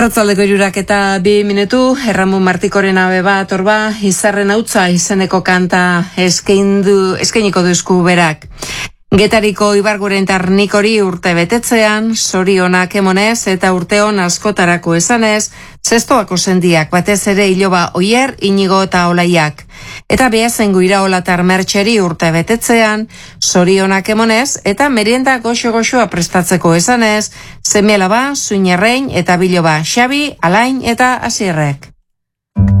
Arratzaldeko 3:02, Erramun Martikoren abe bat, orba, izarren hautza izeneko kanta eskainiko duzku berak. Getariko Ibargurentar Nikori urte betetzean, zorionak emonez eta urteon askotarako esanez, zestoako sendiak batez ere Iloba Oier, Inigo eta Olaiak. Eta behazengu Iraolatar Mertxeri urte betetzean, zorionak emonez eta merienda goxo-goxoa prestatzeko esanez, Semialaba, Zuinerrein eta Biloba, Xabi, Alain eta Asierrek.